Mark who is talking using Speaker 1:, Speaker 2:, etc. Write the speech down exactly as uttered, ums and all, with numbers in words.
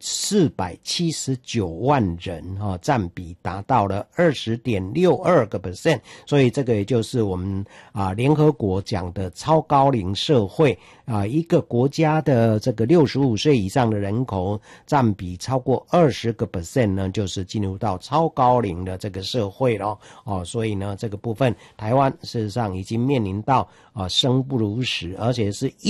Speaker 1: 四百七十九万人哈，占比达到了二十点六二个 percent， 所以这个也就是我们啊联合国讲的超高龄社会啊，一个国家的这个六十五岁以上的人口占比超过二十个 percent 呢，就是进入到超高龄的这个社会了哦，所以呢这个部分台湾事实上已经面临到啊生不如死，而且是